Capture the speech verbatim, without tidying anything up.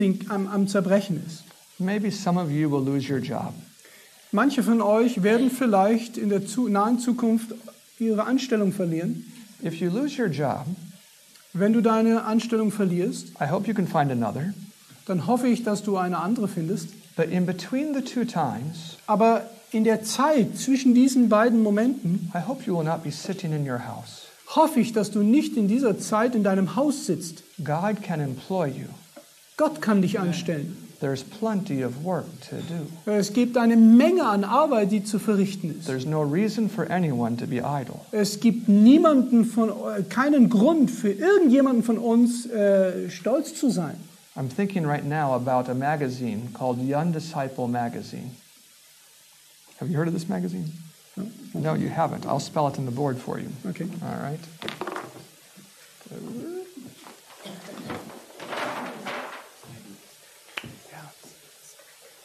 am, am Zerbrechen ist. Maybe some of you will lose your job. Manche von euch werden vielleicht in der zu, nahen Zukunft ihre Anstellung verlieren. If you lose your job, Wenn du deine Anstellung verlierst, I hope you can find another. dann hoffe ich, dass du eine andere findest. But in between the two times, Aber in der Zeit zwischen diesen beiden Momenten I hope you will not be sitting in your house. hoffe ich, dass du nicht in dieser Zeit in deinem Haus sitzt. God can employ you. Gott kann dich anstellen. There's plenty of work to do. Es gibt eine Menge an Arbeit, die zu verrichten ist. There's no reason for anyone to be idle. Es gibt niemanden von, keinen Grund für irgendjemanden von uns, äh, stolz zu sein. I'm thinking right now about a magazine called Young Disciple Magazine. Have you heard of this magazine? No, you haven't. I'll spell it on the board for you. Okay. All right.